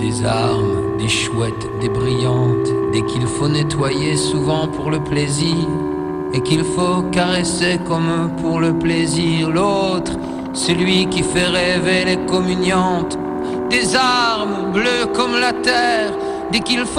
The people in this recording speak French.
des armes, des chouettes, des brillantes, des qu'il faut nettoyer souvent pour le plaisir, et qu'il faut caresser comme pour le plaisir. L'autre, celui qui fait rêver les communiantes, des armes bleues comme la terre, des qu'il faut